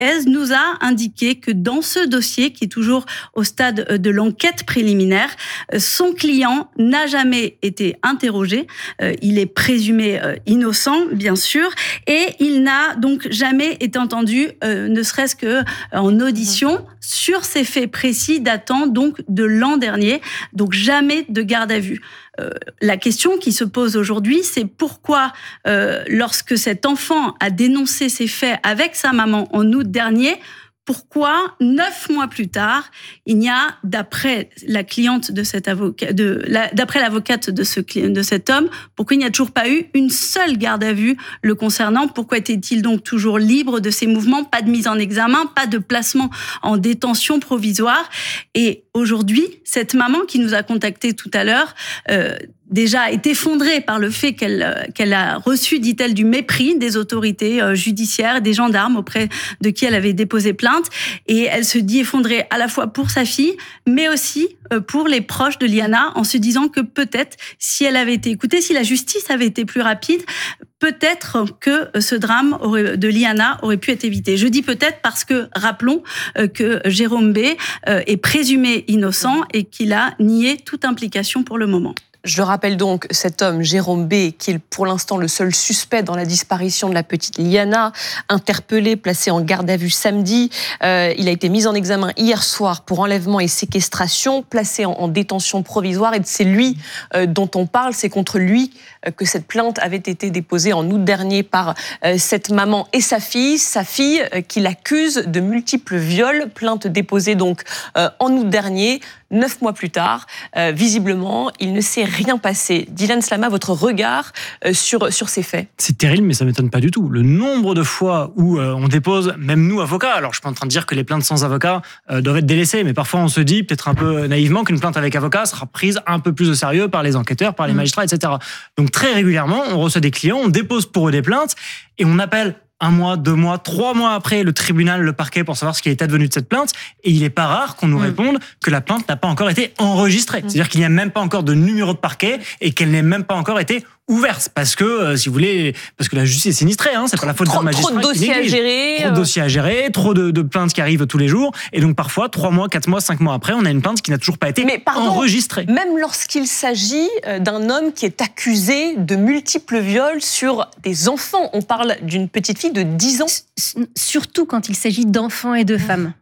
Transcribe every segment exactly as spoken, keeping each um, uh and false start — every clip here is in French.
nous a indiqué que dans ce dossier, qui est toujours au stade de l'enquête préliminaire, son client n'a jamais été interrogé. Il est présumé innocent, bien sûr, et il n'a donc jamais été entendu, ne serait-ce qu'en audition, sur ces faits précis datant donc de l'an dernier. Donc jamais de garde à vue. Euh, la question qui se pose aujourd'hui, c'est pourquoi, euh, lorsque cet enfant a dénoncé ces faits avec sa maman en août dernier, pourquoi, neuf mois plus tard, il n'y a, d'après la cliente de cet avocat, de, la, d'après l'avocate de, ce, de cet homme, pourquoi il n'y a toujours pas eu une seule garde à vue le concernant? Pourquoi était-il donc toujours libre de ses mouvements? Pas de mise en examen, pas de placement en détention provisoire. Et aujourd'hui, cette maman qui nous a contactés tout à l'heure, euh, déjà est effondrée par le fait qu'elle, qu'elle a reçu, dit-elle, du mépris des autorités judiciaires, des gendarmes auprès de qui elle avait déposé plainte. Et elle se dit effondrée à la fois pour sa fille, mais aussi pour les proches de Liana, en se disant que peut-être, si elle avait été écoutée, si la justice avait été plus rapide, peut-être que ce drame aurait, de Liana aurait pu être évité. Je dis peut-être parce que, rappelons que Jérôme B. est présumé innocent et qu'il a nié toute implication pour le moment. Je rappelle donc cet homme, Jérôme B., qui est pour l'instant le seul suspect dans la disparition de la petite Liana, interpellé, placé en garde à vue samedi. Euh, il a été mis en examen hier soir pour enlèvement et séquestration, placé en, en détention provisoire. Et c'est lui euh, dont on parle, c'est contre lui euh, que cette plainte avait été déposée en août dernier par euh, cette maman et sa fille. Sa fille euh, qui l'accuse de multiples viols, plainte déposée donc euh, en août dernier. Neuf mois plus tard, euh, visiblement, il ne s'est rien passé. Dylan Slama, votre regard euh, sur, sur ces faits? C'est terrible, mais ça ne m'étonne pas du tout. Le nombre de fois où euh, on dépose, même nous, avocats, alors je ne suis pas en train de dire que les plaintes sans avocat euh, doivent être délaissées, mais parfois on se dit, peut-être un peu naïvement, qu'une plainte avec avocat sera prise un peu plus au sérieux par les enquêteurs, par les magistrats, et cetera. Donc très régulièrement, on reçoit des clients, on dépose pour eux des plaintes, et on appelle un mois, deux mois, trois mois après le tribunal, le parquet, pour savoir ce qui est advenu de cette plainte. Et il n'est pas rare qu'on nous mmh. réponde que la plainte n'a pas encore été enregistrée. Mmh. C'est-à-dire qu'il n'y a même pas encore de numéro de parquet et qu'elle n'ait même pas encore été ouverte. Parce que, euh, si vous voulez, parce que la justice est sinistrée, hein, c'est pas la faute d'un magistrat. Trop de dossiers à gérer. Trop de dossiers à gérer, trop de, de plaintes qui arrivent tous les jours. Et donc, parfois, trois mois, quatre mois, cinq mois après, on a une plainte qui n'a toujours pas été Mais pardon, enregistrée. Même lorsqu'il s'agit d'un homme qui est accusé de multiples viols sur des enfants, on parle d'une petite fille de dix ans. Surtout quand il s'agit d'enfants et de femmes.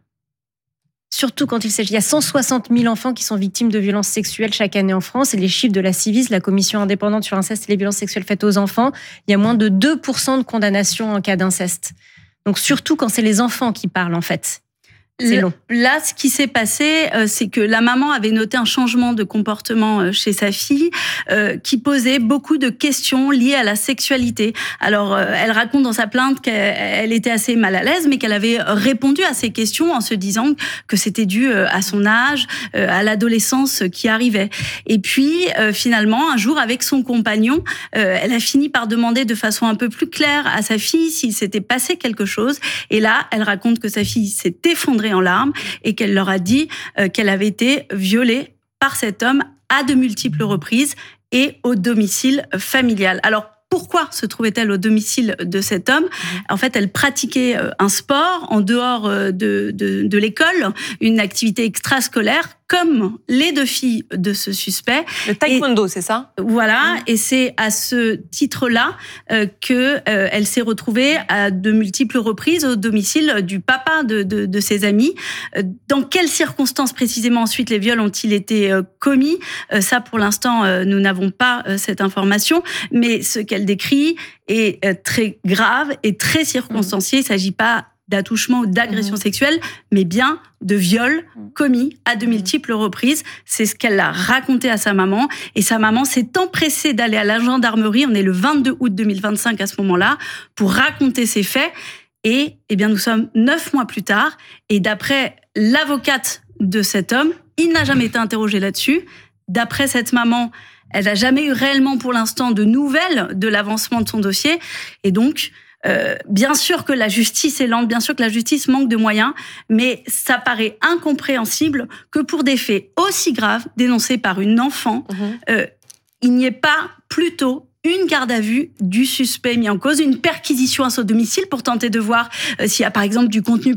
Surtout quand il s'agit, il y a cent soixante mille enfants qui sont victimes de violences sexuelles chaque année en France. Et les chiffres de la Civis, la commission indépendante sur l'inceste et les violences sexuelles faites aux enfants, il y a moins de deux pour cent de condamnations en cas d'inceste. Donc surtout quand c'est les enfants qui parlent en fait. C'est long. Là, ce qui s'est passé, euh, c'est que la maman avait noté un changement de comportement euh, chez sa fille euh, qui posait beaucoup de questions liées à la sexualité. Alors, euh, elle raconte dans sa plainte qu'elle était assez mal à l'aise, mais qu'elle avait répondu à ces questions en se disant que c'était dû euh, à son âge, euh, à l'adolescence qui arrivait. Et puis, euh, finalement, un jour, avec son compagnon, euh, elle a fini par demander de façon un peu plus claire à sa fille s'il s'était passé quelque chose. Et là, elle raconte que sa fille s'est effondrée en larmes et qu'elle leur a dit euh, qu'elle avait été violée par cet homme à de multiples reprises et au domicile familial. Alors, pourquoi se trouvait-elle au domicile de cet homme? En fait, elle pratiquait un sport en dehors de, de, de l'école, une activité extrascolaire, comme les deux filles de ce suspect. Le taekwondo, et, c'est ça? Voilà, et c'est à ce titre-là euh, qu'elle euh, s'est retrouvée à de multiples reprises au domicile du papa de, de, de ses amis. Dans quelles circonstances précisément ensuite les viols ont-ils été euh, commis? euh, Ça, pour l'instant, euh, nous n'avons pas euh, cette information, mais ce qu'elle décrit est euh, très grave et très circonstancié. Il ne s'agit pas d'attouchement ou d'agression mmh. sexuelle, mais bien de viol commis à de multiples reprises. C'est ce qu'elle a raconté à sa maman. Et sa maman s'est empressée d'aller à la gendarmerie, on est le vingt-deux août deux mille vingt-cinq à ce moment-là, pour raconter ces faits. Et eh bien, nous sommes neuf mois plus tard. Et d'après l'avocate de cet homme, il n'a jamais été interrogé là-dessus. D'après cette maman, elle n'a jamais eu réellement pour l'instant de nouvelles de l'avancement de son dossier. Et donc, Euh, bien sûr que la justice est lente, bien sûr que la justice manque de moyens, mais ça paraît incompréhensible que pour des faits aussi graves dénoncés par une enfant, mmh. euh, il n'y ait pas plutôt une garde à vue du suspect mis en cause, une perquisition à son domicile pour tenter de voir euh, s'il y a par exemple du contenu